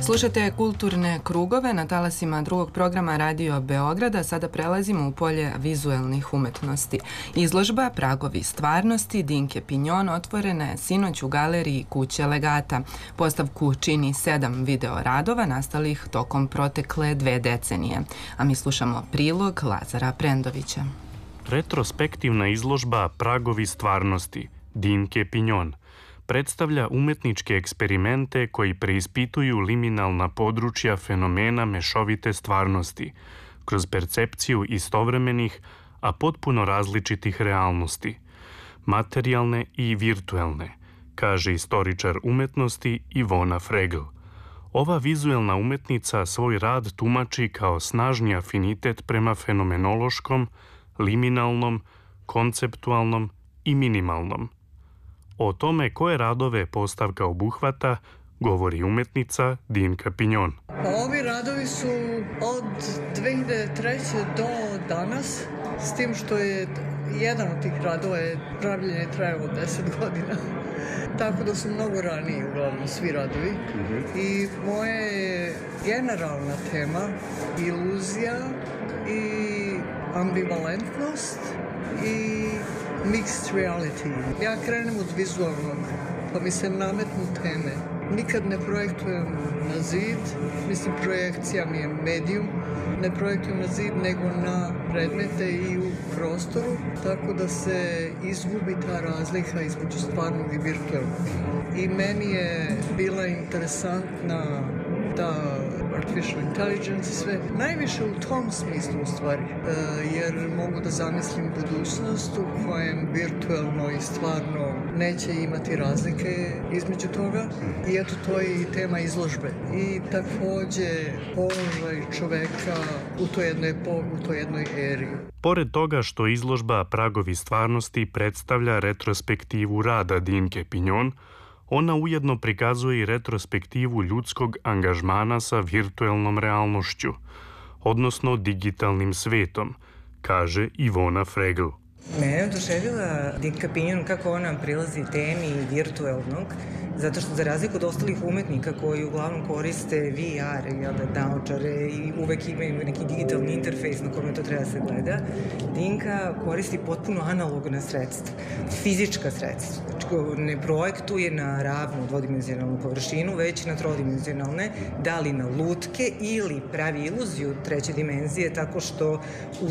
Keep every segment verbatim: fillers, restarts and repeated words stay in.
Slušate kulturne krugove na talasima drugog programa Radio Beograda. Sada prelazimo u polje vizuelnih umetnosti. Izložba Pragovi stvarnosti Dinke Pinjon otvorena je sinoć u galeriji Kuće Legata. Postavku čini sedam video radova nastalih tokom protekle dve decenije. A mi slušamo prilog Lazara Prendovića. Retrospektivna izložba Pragovi stvarnosti Dinke Pinjon predstavlja umetničke eksperimente koji preispituju liminalna područja fenomena mešovite stvarnosti kroz percepciju istovremenih, a potpuno različitih realnosti, materijalne i virtuelne, kaže istoričar umetnosti Ivona Fregl. Ova vizuelna umetnica svoj rad tumači kao snažni afinitet prema fenomenološkom, liminalnom, konceptualnom i minimalnom. O tome koje radove postavka obuhvata govori umetnica Dinka Pinjon. Ovi radovi su od dve hiljade treće do danas, s tim što je jedan od tih radova je pravljenje trajalo deset godina. Tako da su mnogo raniji uglavnom svi radovi. I moja je generalna tema iluzija i ambivalentnost i mixed reality. Ja krenem od vizualnog, pa mi se nametnu teme. Nikad ne projektujem na zid, mislim projekcija mi je medijum, ne projektujem na zid nego na predmete i u prostoru, tako da se izgubi ta razlika između stvarnog i virtualnog. I meni je bila interesantna ta artificial intelligence i sve. Najviše u tom smislu u stvari, jer mogu da zamislim budućnost u kojem virtualno i stvarno neće imati razlike između toga. I eto, to je i tema izložbe. I takođe položaj čoveka u toj jednoj, u toj jednoj eri. Pored toga što izložba Pragovi stvarnosti predstavlja retrospektivu rada Dinke Pinjon, ona ujedno prikazuje i retrospektivu ljudskog angažmana sa virtuelnom realnošću, odnosno digitalnim svetom, kaže Ivona Fregl. Mene je oduševila Dinka Pinjon kako ona prilazi temi virtuelnog, zato što za razliku od ostalih umetnika koji uglavnom koriste V R, jel da, naočare i uvek imaju neki digitalni interfejs na kome to treba se gleda, Dinka koristi potpuno analogna sredstva, fizička sredstva. Znači, ne projektuje na ravnu dvodimenzionalnu površinu, već na trodimenzionalne, da li na lutke ili pravi iluziju treće dimenzije tako što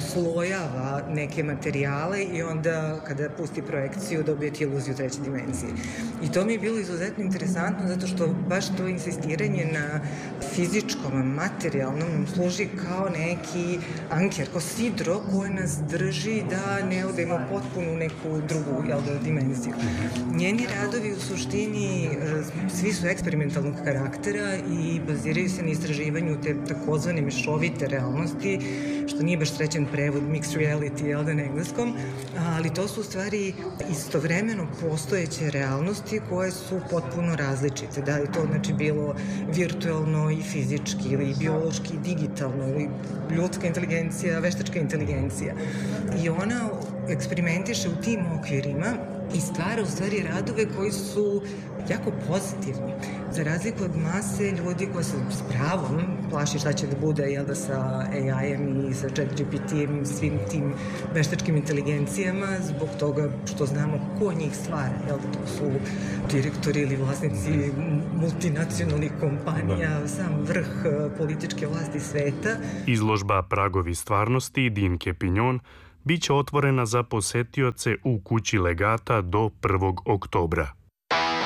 uslojava neke materijale i onda kada pusti projekciju dobijete iluziju treće dimenzije. I to mi je bilo izuzetno interesantno zato što baš to insistiranje na fizičkom, materijalnom nam služi kao neki anker, kao sidro koje nas drži da ne odemo potpuno u neku drugu, jel da, dimenziju. Njeni radovi u suštini svi su eksperimentalnog karaktera i baziraju se na istraživanju te takozvane mešovite realnosti, što nije baš srećan prevod mixed reality, jel da, na engleskom, ali to su u stvari istovremeno postojeće realnosti koje su potpuno različite. Da je to znači bilo virtualno i fizički ili biološki i digitalno ili ljudska inteligencija, veštačka inteligencija. I ona eksperimentiše u tim okvirima i stvara u stvari radove koji su jako pozitivni. Za razliku od mase ljudi koji se s pravom plaši šta će da bude, jel da, sa A I-em i sa Chat G P T-em i svim tim veštačkim inteligencijama, zbog toga što znamo ko njih stvara, jel da, to su direktori ili vlasnici multinacionalnih kompanija, sam vrh političke vlasti sveta. Izložba Pragovi stvarnosti Dinke Pinjon biće otvorena za posetioce u Kući Legata do prvog oktobra.